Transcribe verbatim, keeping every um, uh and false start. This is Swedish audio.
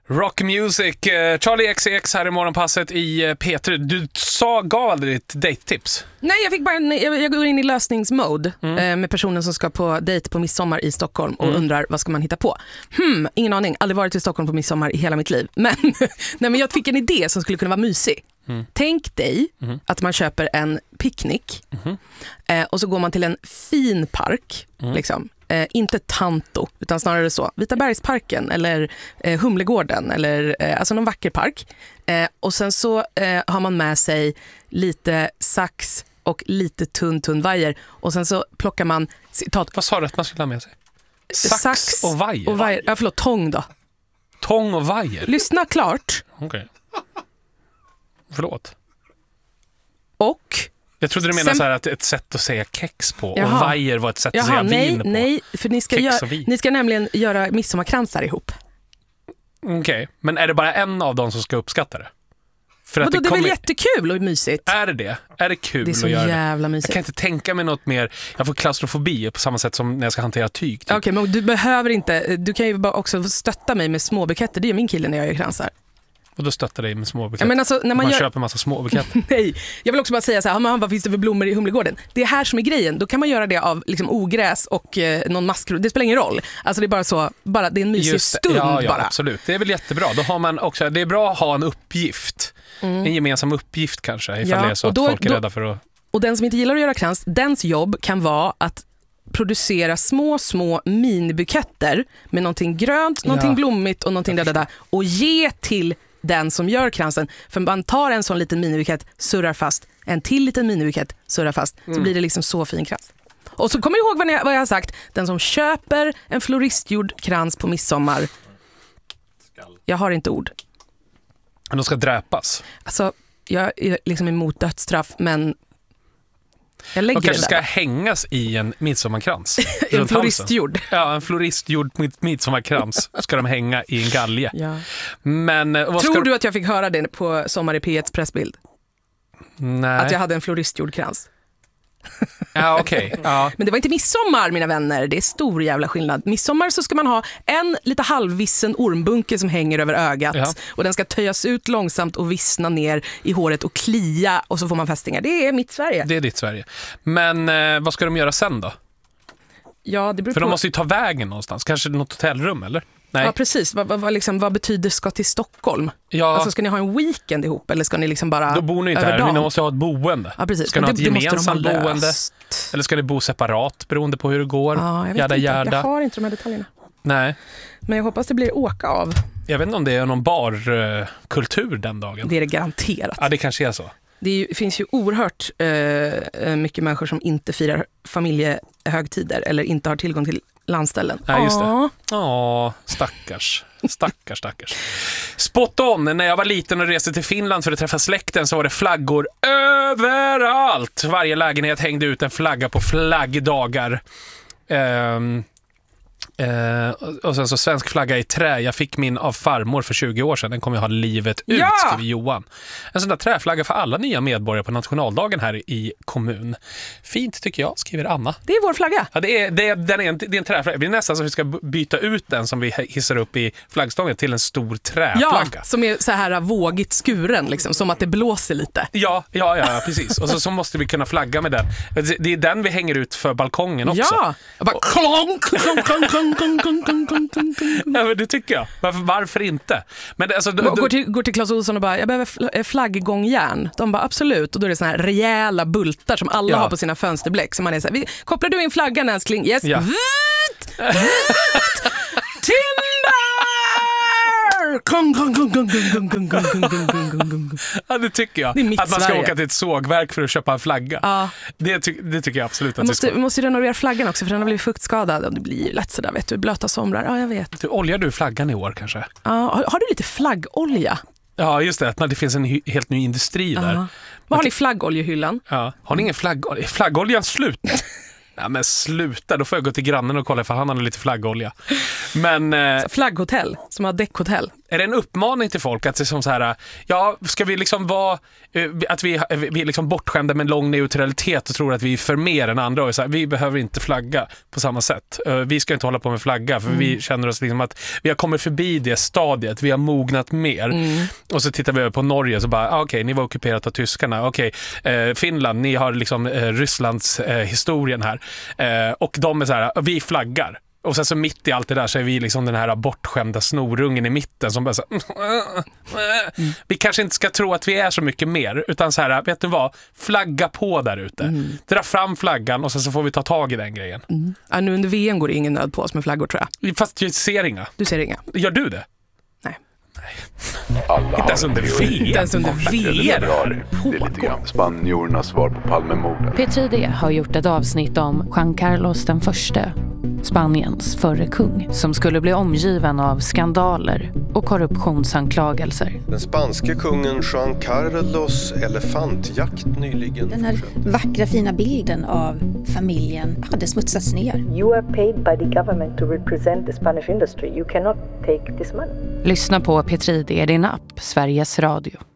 Rock music. Charlie X C X här i morgonpasset i P tre. Du sa, gav aldrig ditt date-tips? Nej, jag fick bara en, jag, jag går in i lösningsmode mm. eh, med personen som ska på dejt på midsommar i Stockholm och mm. undrar vad ska man hitta på. Hmm, ingen aning. Aldrig varit i Stockholm på midsommar i hela mitt liv. Men, nej, men jag fick en idé som skulle kunna vara mysig. Mm. Tänk dig mm. att man köper en picknick mm. eh, och så går man till en fin park mm. liksom. Eh, inte Tanto, utan snarare så Vita bergsparken eller eh, Humlegården eller eh, alltså någon vacker park. Eh, och sen så eh, har man med sig lite sax och lite tunn tunn vajer och sen så plockar man citat, vad sa du att man skulle ha med sig? Sax, sax och vajer? Och vajer. Ja, förlåt, tång då. Tång och vajer? Lyssna klart. Okej. Okay. Förlåt. Och jag trodde du menade Sen... så här att ett sätt att säga kex på. Jaha. Och vajer var ett sätt Jaha, att säga nej, vin på. Nej, för ni ska, gör, ni ska nämligen göra midsommarkransar ihop. Okej, okay. Men är det bara en av dem som ska uppskatta det? För att det, det, det kommer... är väl jättekul och mysigt? Är det det? Är det kul det är så att göra jävla det? Mysigt. Jag kan inte tänka mig något mer. Jag får klaustrofobi på samma sätt som när jag ska hantera tyg. Typ. Okej, okay, men du behöver inte. Du kan ju bara också stötta mig med små buketter. Det är min kille när jag gör kransar. Och då stöttar dig med små buketter. Men alltså, när man, man gör... köper en massa små buketter. Nej, jag vill också bara säga så här, man, vad finns det för blommor i Humlegården? Det är här som är grejen. Då kan man göra det av liksom ogräs och eh, någon mask. Det spelar ingen roll. Alltså det är bara så, bara, det är en mysig Just, stund ja, ja, bara. Absolut. Det är väl jättebra. Då har man också, det är bra att ha en uppgift. Mm. En gemensam uppgift kanske. Ifall ja, det är så att då, folk är då, rädda för att... Och den som inte gillar att göra krans, dens jobb kan vara att producera små, små minibuketter med någonting grönt, någonting ja. blommigt och någonting där, där, där och ge till den som gör kransen. För man tar en sån liten minibukett, surrar fast, en till liten minibukett, surrar fast, så mm. blir det liksom så fin krans. Och så kommer jag ihåg vad jag, vad jag har sagt, den som köper en floristgjord krans på midsommar, jag har inte ord. Men de ska dräpas. Alltså, jag är liksom emot dödsstraff, men jag lägger de kanske det ska där. hängas i en midsommarkrans. En floristjord. Ja, en floristjord midsommarkrans ska de hänga i en galge. Ja. Men, vad tror ska... du att jag fick höra det på Sommar i P ett pressbild? Nej. Att jag hade en floristgjord krans. Ja, okej. Okay. Ja. Men det var inte midsommar, mina vänner. Det är stor jävla skillnad. Midsommar så ska man ha en lite halvvissen ormbunke som hänger över ögat. Ja. Och den ska töjas ut långsamt och vissna ner i håret och klia. Och så får man fästingar. Det är mitt Sverige. Det är ditt Sverige. Men eh, vad ska de göra sen då? Ja, det beror på... För de måste ju ta vägen någonstans. Kanske något hotellrum, eller? Nej. Ja, precis. Vad, vad, liksom, vad betyder ska till Stockholm? Ja. Alltså, ska ni ha en weekend ihop eller ska ni liksom bara... Då bor ni inte här, ni måste ha ett boende. Ja, precis. Ska ni ha ett det, gemensamt det boende? Eller ska ni bo separat beroende på hur det går? Ja, jag vet Jada, inte. jada. Jag har inte de här detaljerna. Nej. Men jag hoppas det blir åka av. Jag vet inte om det är någon barkultur den dagen. Det är det garanterat. Ja, det kanske är så. Det är ju, finns ju oerhört eh, mycket människor som inte firar familjehögtider eller inte har tillgång till landställen. Nej, just det. Ja, stackars. Stackars, stackars. Spot on. När jag var liten och reste till Finland för att träffa släkten så var det flaggor överallt. Varje lägenhet hängde ut en flagga på flaggdagar. Um, Uh, och sen så svensk flagga i trä. Jag fick min av farmor för tjugo år sedan. Den kommer jag ha livet ut, ja! skriver Johan. En sån där träflagga för alla nya medborgare på nationaldagen här i kommun. Fint tycker jag, skriver Anna. Det är vår flagga. Ja, det är, det är, den är en, det är en träflagga. Det är nästan som vi ska byta ut den som vi hissar upp i flaggstången till en stor träflagga. Ja, som är så här vågigt skuren liksom, som att det blåser lite. Ja, ja, ja, precis. Och så, så måste vi kunna flagga med den. Det är den vi hänger ut för balkongen också. Ja, och bara klonk, klonk, klonk, klonk. Ja, men det tycker jag. Varför, varför inte? Men det, alltså, du, går, till, går till Claes Olsson och bara, jag behöver flagggångjärn. De bara, absolut. Och då är det såna här rejäla bultar som alla ja. har på sina fönsterbläck. Så man är så här, kopplar du in flaggan älskling? Yes. Ja. Vit! Vit! Timber! Ja, det tycker jag. Det att man ska Sverige. åka till ett sågverk för att köpa en flagga. Ja. Det, ty- det tycker jag absolut att vi måste, vi ska. Vi måste renovera flaggan också för den har blivit fuktskadad. Det blir ju lätt sådär, vet du. Blöta somrar. Ja, jag vet. Du, oljar du flaggan i år kanske? Ja, har, har du lite flaggolja? Ja, just det. Det finns en hy- helt ny industri där. Uh-huh. Vad har ni i flaggoljehyllan? Ja. Har ni ingen flaggolja? Är flaggoljan slut? Ja, men sluta, då får jag gå till grannen och kolla för han har lite flaggolja. Men, eh... flagghotell, som har däckhotell. Är det en uppmaning till folk att det är som så här, ja, ska vi liksom vara, att vi, vi är liksom bortskämda med en lång neutralitet och tror att vi är för mer än andra och så här, vi behöver inte flagga på samma sätt. Vi ska inte hålla på med flagga för mm. vi känner oss liksom att vi har kommit förbi det stadiet, vi har mognat mer. Mm. Och så tittar vi över på Norge så bara, ah, okej, okay, ni var ockuperat av tyskarna. Okej, okay, eh, Finland, ni har liksom eh, Rysslands eh, historien här. Eh, och de är så här, vi flaggar. Och sen så mitt i allt det där så är vi liksom den här bortskämda snorungen i mitten som bara så mm. Vi kanske inte ska tro att vi är så mycket mer, utan så här, vet du vad, flagga på där ute. Mm. Dra fram flaggan och sen så får vi ta tag i den grejen. Mm. Ja, nu under V M går det ingen nöd på oss med flaggor, tror jag. Fast jag ser inga. Du ser inga. Gör du det? Nej. Alla inte ens under V M. Inte ens under V M. Det är lite grann spanjorernas svar på Palmemordet. P tre D har gjort ett avsnitt om Juan Carlos den förste, Spaniens förre kung, som skulle bli omgiven av skandaler och korruptionsanklagelser. Den spanske kungen Juan Carlos elefantjakt nyligen. Den här vackra fina bilden av familjen hade smutsats ner. You are paid by the government to represent the Spanish industry. You cannot take this money. Lyssna på P tre D i din app, Sveriges Radio.